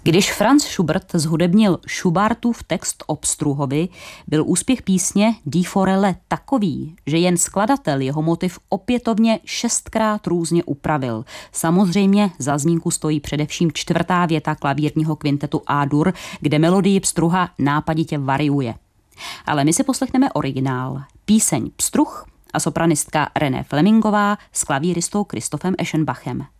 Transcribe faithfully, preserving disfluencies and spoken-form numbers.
Když Franz Schubert zhudebnil Schubertův text Obstruhovi, byl úspěch písně Die Forelle takový, že jen skladatel jeho motiv opětovně šestkrát různě upravil. Samozřejmě za zmínku stojí především čtvrtá věta klavírního kvintetu A-dur, kde melodii Pstruha nápaditě variuje. Ale my si poslechneme originál, píseň Pstruh a sopranistka René Flemingová s klavíristou Christophem Eschenbachem.